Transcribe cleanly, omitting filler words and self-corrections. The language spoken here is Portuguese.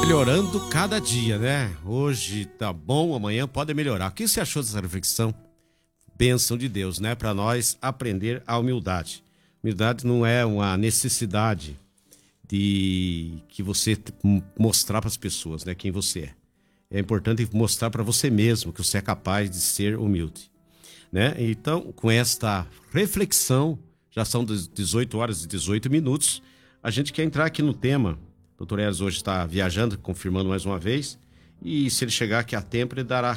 Melhorando cada dia, né? Hoje tá bom, amanhã pode melhorar. O que você achou dessa reflexão? Bênção de Deus, né? Para nós aprender a humildade. Humildade não é uma necessidade de que você mostrar para as pessoas, né? Quem você é. É importante mostrar para você mesmo que você é capaz de ser humilde, né? Então, com esta reflexão, já são 18 horas e 18 minutos, a gente quer entrar aqui no tema. O Dr. Eros hoje está viajando, confirmando mais uma vez, e se ele chegar aqui a tempo, ele dará